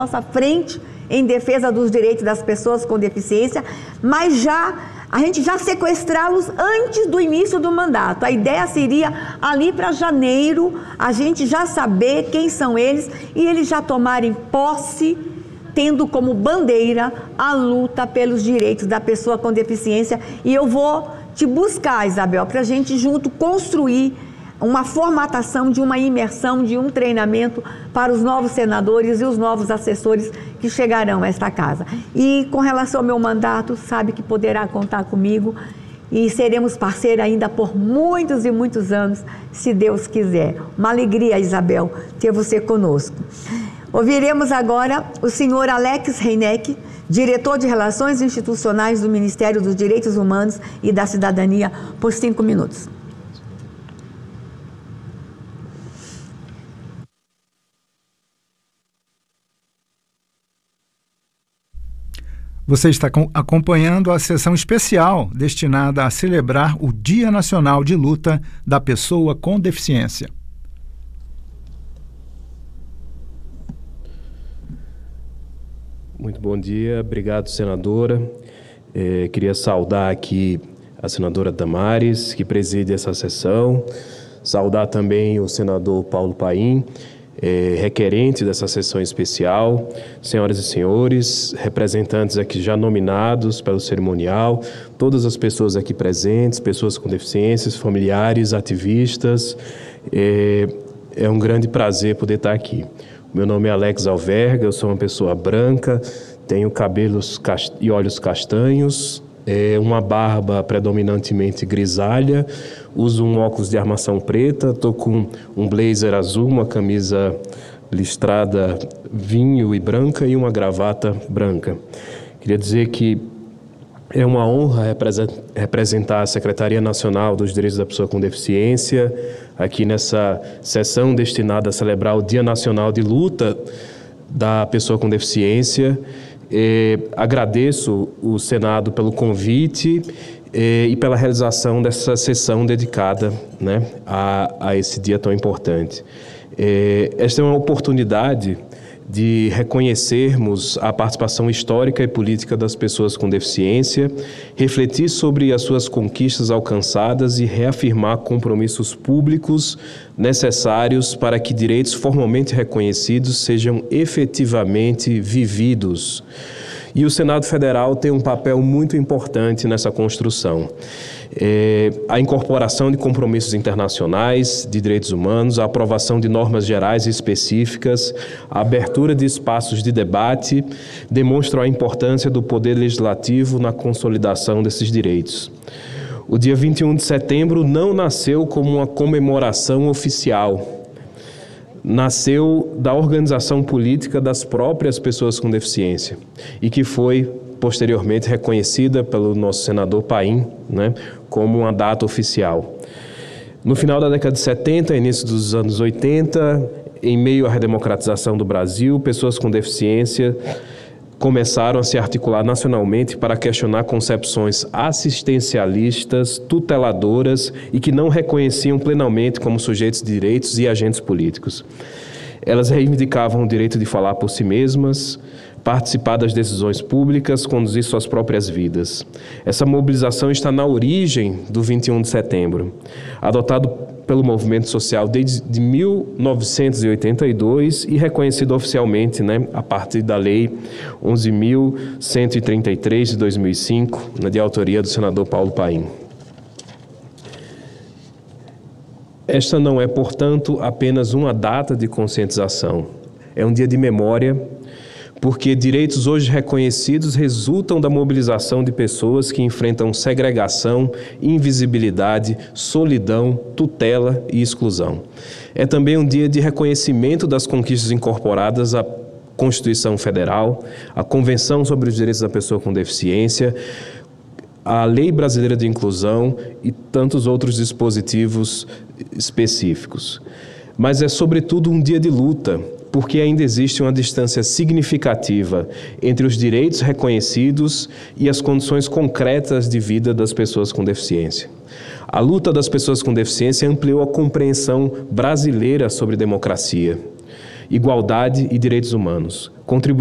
nossa frente em defesa dos direitos das pessoas com deficiência, mas a gente já sequestrá-los antes do início do mandato. A ideia seria, ali para janeiro, a gente já saber quem são eles e eles já tomarem posse, tendo como bandeira a luta pelos direitos da pessoa com deficiência. E eu vou te buscar, Isabel, para a gente junto construir uma formatação de uma imersão, de um treinamento para os novos senadores e os novos assessores que chegarão a esta casa. E com relação ao meu mandato, sabe que poderá contar comigo e seremos parceiros ainda por muitos e muitos anos, se Deus quiser. Uma alegria, Isabel, ter você conosco. Ouviremos agora o senhor Alex Reineck, diretor de Relações Institucionais do Ministério dos Direitos Humanos e da Cidadania, por 5 minutos. Você está acompanhando a sessão especial destinada a celebrar o Dia Nacional de Luta da Pessoa com Deficiência. Muito bom dia, obrigado, senadora. Queria saudar aqui a senadora Damares, que preside essa sessão, saudar também o senador Paulo Paim, requerente dessa sessão especial, senhoras e senhores, representantes aqui já nominados pelo cerimonial, todas as pessoas aqui presentes, pessoas com deficiências, familiares, ativistas. É um grande prazer poder estar aqui. Meu nome é Alex Alverga, eu sou uma pessoa branca, tenho cabelos e olhos castanhos, uma barba predominantemente grisalha, uso um óculos de armação preta, estou com um blazer azul, uma camisa listrada vinho e branca e uma gravata branca. Queria dizer que é uma honra representar a Secretaria Nacional dos Direitos da Pessoa com Deficiência aqui nessa sessão destinada a celebrar o Dia Nacional de Luta da Pessoa com Deficiência. Agradeço o Senado pelo convite e pela realização dessa sessão dedicada, né, a esse dia tão importante. Esta é uma oportunidade de reconhecermos a participação histórica e política das pessoas com deficiência, refletir sobre as suas conquistas alcançadas e reafirmar compromissos públicos necessários para que direitos formalmente reconhecidos sejam efetivamente vividos. E o Senado Federal tem um papel muito importante nessa construção. A incorporação de compromissos internacionais de direitos humanos, a aprovação de normas gerais e específicas, a abertura de espaços de debate demonstram a importância do poder legislativo na consolidação desses direitos. O dia 21 de setembro não nasceu como uma comemoração oficial, nasceu da organização política das próprias pessoas com deficiência e que foi posteriormente reconhecida pelo nosso senador Paim, né, como uma data oficial. No final da década de 70, início dos anos 80, em meio à redemocratização do Brasil, pessoas com deficiência começaram a se articular nacionalmente para questionar concepções assistencialistas, tuteladoras e que não reconheciam plenamente como sujeitos de direitos e agentes políticos. Elas reivindicavam o direito de falar por si mesmas, participar das decisões públicas, conduzir suas próprias vidas. Essa mobilização está na origem do 21 de setembro, adotado pelo movimento social desde 1982 e reconhecido oficialmente, né, a partir da Lei 11.133 de 2005, de autoria do senador Paulo Paim. Esta não é, portanto, apenas uma data de conscientização. É um dia de memória, porque direitos hoje reconhecidos resultam da mobilização de pessoas que enfrentam segregação, invisibilidade, solidão, tutela e exclusão. É também um dia de reconhecimento das conquistas incorporadas à Constituição Federal, à Convenção sobre os Direitos da Pessoa com Deficiência, à Lei Brasileira de Inclusão e tantos outros dispositivos específicos. Mas é, sobretudo, um dia de luta, porque ainda existe uma distância significativa entre os direitos reconhecidos e as condições concretas de vida das pessoas com deficiência. A luta das pessoas com deficiência ampliou a compreensão brasileira sobre democracia. igualdade e direitos humanos.